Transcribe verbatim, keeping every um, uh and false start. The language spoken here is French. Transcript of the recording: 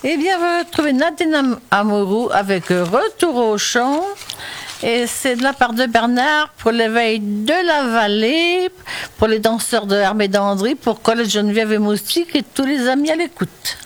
Eh bien, vous retrouvez Nadine Amouroux avec Retour au chant. Et c'est de la part de Bernard pour l'éveil de la vallée, pour les danseurs de l'armée d'Andry, pour Colette Geneviève et Moustique et tous les amis à l'écoute.